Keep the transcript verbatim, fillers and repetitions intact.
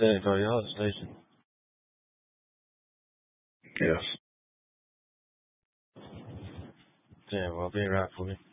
San Antonio Hot Station. Yes. Damn, well, be right for me.